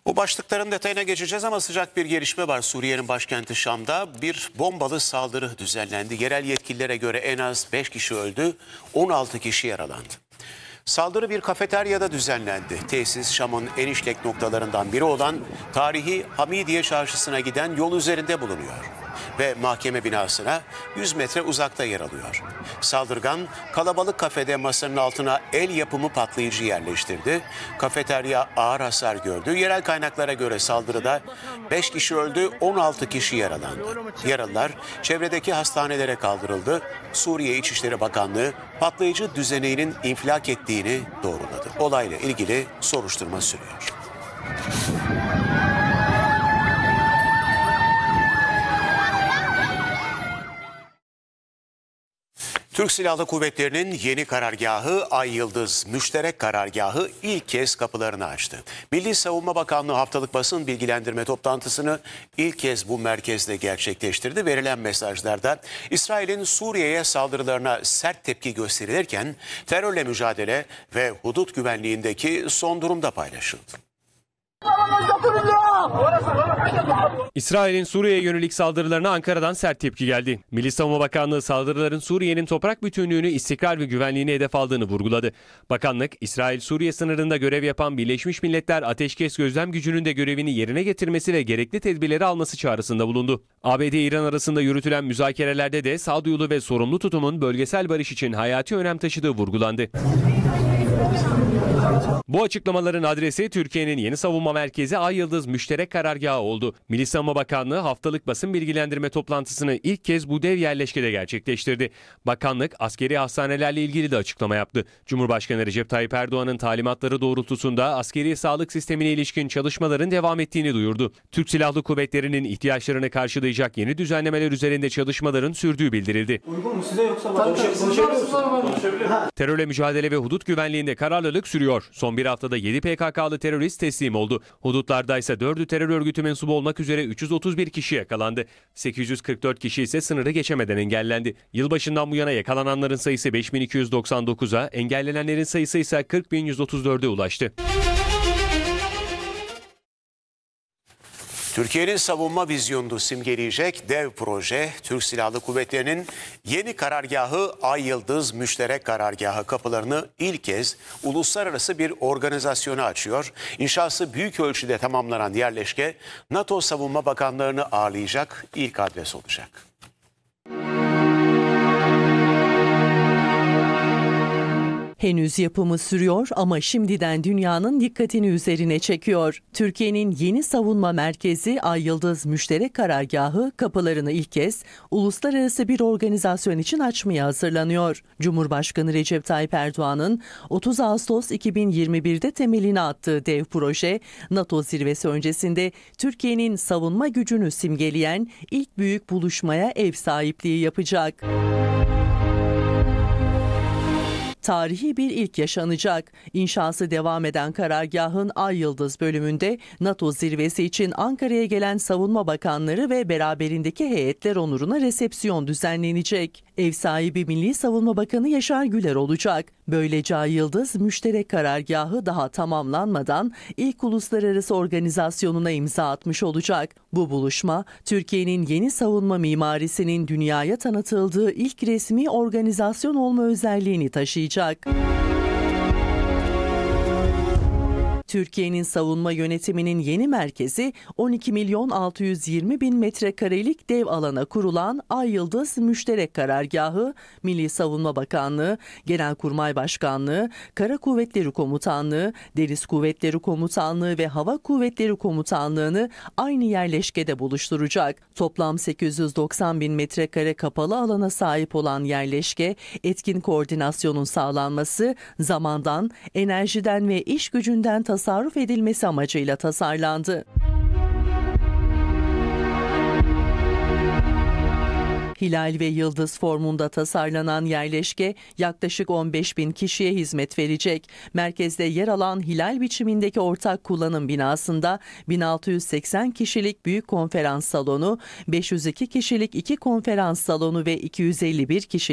Bu başlıkların detayına geçeceğiz ama sıcak bir gelişme var. Suriye'nin başkenti Şam'da bir bombalı saldırı düzenlendi. Yerel yetkililere göre en az 5 kişi öldü, 16 kişi yaralandı. Saldırı bir kafeteryada düzenlendi. Tesis Şam'ın en işlek noktalarından biri olan tarihi Hamidiye Çarşısı'na giden yol üzerinde bulunuyor. Ve mahkeme binasına 100 metre uzakta yer alıyor. Saldırgan kalabalık kafede masanın altına el yapımı patlayıcı yerleştirdi. Kafeterya ağır hasar gördü. Yerel kaynaklara göre saldırıda 5 kişi öldü, 16 kişi yaralandı. Yaralılar çevredeki hastanelere kaldırıldı. Suriye İçişleri Bakanlığı patlayıcı düzeneğinin infilak ettiğini doğruladı. Olayla ilgili soruşturma sürüyor. Türk Silahlı Kuvvetleri'nin yeni karargahı Ay Yıldız Müşterek Karargahı ilk kez kapılarını açtı. Milli Savunma Bakanlığı haftalık basın bilgilendirme toplantısını ilk kez bu merkezde gerçekleştirdi. Verilen mesajlarda İsrail'in Suriye'ye saldırılarına sert tepki gösterilirken terörle mücadele ve hudut güvenliğindeki son durum da paylaşıldı. İsrail'in Suriye'ye yönelik saldırılarına Ankara'dan sert tepki geldi. Milli Savunma Bakanlığı saldırıların Suriye'nin toprak bütünlüğünü, istikrar ve güvenliğini hedef aldığını vurguladı. Bakanlık, İsrail-Suriye sınırında görev yapan Birleşmiş Milletler Ateşkes Gözlem Gücü'nün de görevini yerine getirmesi ve gerekli tedbirleri alması çağrısında bulundu. ABD-İran arasında yürütülen müzakerelerde de sağduyulu ve sorumlu tutumun bölgesel barış için hayati önem taşıdığı vurgulandı. Bu açıklamaların adresi Türkiye'nin yeni savunma merkezi Ay Yıldız Müşterek Karargahı oldu. Milli Savunma Bakanlığı haftalık basın bilgilendirme toplantısını ilk kez bu dev yerleşkede gerçekleştirdi. Bakanlık askeri hastanelerle ilgili de açıklama yaptı. Cumhurbaşkanı Recep Tayyip Erdoğan'ın talimatları doğrultusunda askeri sağlık sistemine ilişkin çalışmaların devam ettiğini duyurdu. Türk Silahlı Kuvvetleri'nin ihtiyaçlarını karşılayacak yeni düzenlemeler üzerinde çalışmaların sürdüğü bildirildi. Uygun mu size yoksa konuşabilir? Terörle mücadele ve hudut güvenliğinde kararlılık sürüyor. Son bir haftada 7 PKK'lı terörist teslim oldu. Hudutlarda ise 4'ü terör örgütü mensubu olmak üzere 331 kişi yakalandı. 844 kişi ise sınırı geçemeden engellendi. Yılbaşından bu yana yakalananların sayısı 5299'a, engellenenlerin sayısı ise 40.134'e ulaştı. Türkiye'nin savunma vizyonunu simgeleyecek dev proje, Türk Silahlı Kuvvetleri'nin yeni karargahı Ay Yıldız Müşterek Karargahı kapılarını ilk kez uluslararası bir organizasyona açıyor. İnşası büyük ölçüde tamamlanan yerleşke, NATO Savunma Bakanlarını ağırlayacak ilk adres olacak. Henüz yapımı sürüyor ama şimdiden dünyanın dikkatini üzerine çekiyor. Türkiye'nin yeni savunma merkezi Ay Yıldız Müşterek Karargahı kapılarını ilk kez uluslararası bir organizasyon için açmaya hazırlanıyor. Cumhurbaşkanı Recep Tayyip Erdoğan'ın 30 Ağustos 2021'de temelini attığı dev proje, NATO zirvesi öncesinde Türkiye'nin savunma gücünü simgeleyen ilk büyük buluşmaya ev sahipliği yapacak. Tarihi bir ilk yaşanacak. İnşası devam eden karargahın Ay Yıldız bölümünde NATO zirvesi için Ankara'ya gelen savunma bakanları ve beraberindeki heyetler onuruna resepsiyon düzenlenecek. Ev sahibi Milli Savunma Bakanı Yaşar Güler olacak. Böylece Ay Yıldız Müşterek Karargahı daha tamamlanmadan ilk uluslararası organizasyonuna imza atmış olacak. Bu buluşma Türkiye'nin yeni savunma mimarisinin dünyaya tanıtıldığı ilk resmi organizasyon olma özelliğini taşıyacak. Türkiye'nin savunma yönetiminin yeni merkezi 12.620.000 metrekarelik dev alana kurulan Ay Yıldız Müşterek Karargahı, Milli Savunma Bakanlığı, Genelkurmay Başkanlığı, Kara Kuvvetleri Komutanlığı, Deniz Kuvvetleri Komutanlığı ve Hava Kuvvetleri Komutanlığı'nı aynı yerleşkede buluşturacak. Toplam 890.000 metrekare kapalı alana sahip olan yerleşke, etkin koordinasyonun sağlanması, zamandan, enerjiden ve iş gücünden tasarruf edilmesi amacıyla tasarlandı. Hilal ve yıldız formunda tasarlanan yerleşke yaklaşık 15.000 kişiye hizmet verecek. Merkezde yer alan hilal biçimindeki ortak kullanım binasında 1680 kişilik büyük konferans salonu, 502 kişilik 2 konferans salonu ve 251 kişilik